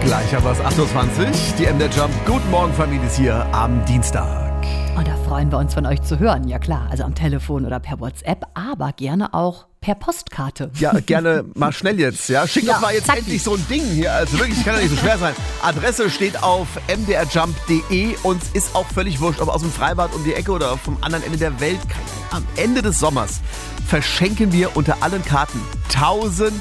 Gleich haben wir es 8.20 Uhr. Die MDR Jump. Guten Morgen, Familie, ist hier am Dienstag. Und da freuen wir uns, von euch zu hören. Ja klar, also am Telefon oder per WhatsApp, aber gerne auch per Postkarte. Ja, gerne mal schnell jetzt. Ja, schickt uns mal jetzt endlich so ein Ding hier. Also wirklich, kann ja nicht so schwer sein. Adresse steht auf mdrjump.de. Uns ist auch völlig wurscht, ob aus dem Freibad um die Ecke oder vom anderen Ende der Welt. Am Ende des Sommers verschenken wir unter allen Karten 1.000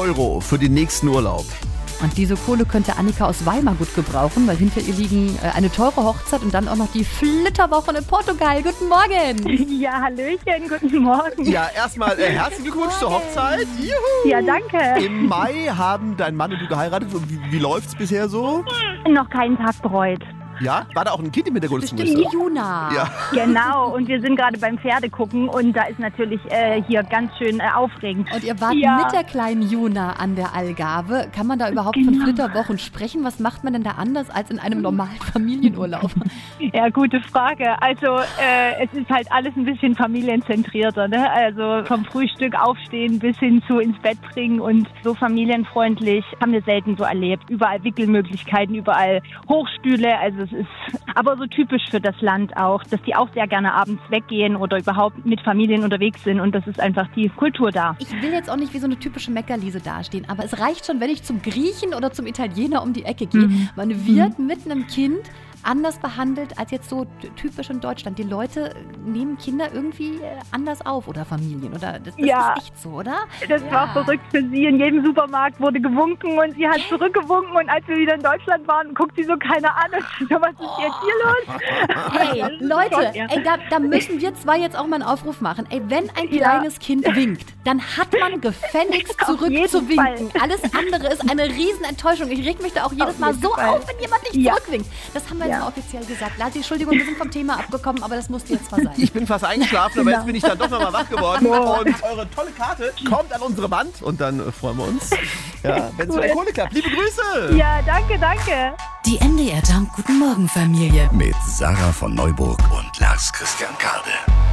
€ für den nächsten Urlaub. Und diese Kohle könnte Annika aus Weimar gut gebrauchen, weil hinter ihr liegen eine teure Hochzeit und dann auch noch die Flitterwochen in Portugal. Guten Morgen! Ja, hallöchen, guten Morgen. Ja, erstmal herzlichen Glückwunsch zur Hochzeit. Juhu. Ja, danke. Im Mai haben dein Mann und du geheiratet. Und wie läuft's bisher so? Noch keinen Tag bereut. Ja? War da auch ein Kind im Hintergrund? Bestimmt die Juna. Ja. Genau, und wir sind gerade beim Pferdegucken und da ist natürlich hier ganz schön aufregend. Und ihr wart mit der kleinen Juna an der Algarve. Kann man da überhaupt von Flitterwochen sprechen? Was macht man denn da anders als in einem normalen Familienurlaub? Ja, gute Frage. Also es ist halt alles ein bisschen familienzentrierter, ne? Also vom Frühstück aufstehen bis hin zu ins Bett bringen und so familienfreundlich haben wir selten so erlebt. Überall Wickelmöglichkeiten, überall Hochstühle, also es ist aber so typisch für das Land auch, dass die auch sehr gerne abends weggehen oder überhaupt mit Familien unterwegs sind und das ist einfach die Kultur da. Ich will jetzt auch nicht wie so eine typische Meckerliese dastehen, aber es reicht schon, wenn ich zum Griechen oder zum Italiener um die Ecke gehe. Man wird mit einem Kind anders behandelt als jetzt so typisch in Deutschland. Die Leute nehmen Kinder irgendwie anders auf oder Familien. Oder das ist echt so, oder? Das war verrückt für sie. In jedem Supermarkt wurde gewunken und sie hat zurückgewunken und als wir wieder in Deutschland waren, guckt sie so keiner an und so, was ist jetzt hier los? Hey, Leute, da müssen wir zwei jetzt auch mal einen Aufruf machen. Ey, wenn ein kleines Kind winkt, dann hat man gefälligst zurückzuwinken. Alles andere ist eine Riesenenttäuschung. Ich reg mich da auch jedes Mal so auf, wenn jemand nicht zurückwinkt. Das haben wir jetzt mal offiziell gesagt. Lasi, Entschuldigung, wir sind vom Thema abgekommen, aber das musste jetzt mal sein. Ich bin fast eingeschlafen, aber jetzt bin ich dann doch nochmal wach geworden. Und eure tolle Karte kommt an unsere Wand und dann freuen wir uns, wenn es mit der Kohle klappt. Liebe Grüße! Ja, danke, danke. Die MDR Jump Guten Morgen Familie. Mit Sarah von Neuburg und Lars Christian Kade.